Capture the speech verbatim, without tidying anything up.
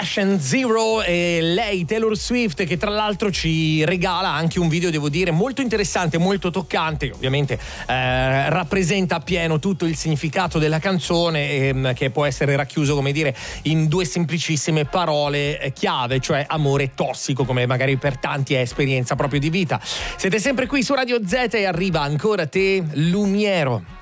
Passion Zero e lei Taylor Swift, che tra l'altro ci regala anche un video, devo dire, molto interessante, molto toccante, che ovviamente eh, rappresenta appieno tutto il significato della canzone, eh, che può essere racchiuso, come dire, in due semplicissime parole eh, chiave, cioè amore tossico, come magari per tanti è esperienza proprio di vita. Siete sempre qui su Radio Z e arriva Ancora te, Lumiero.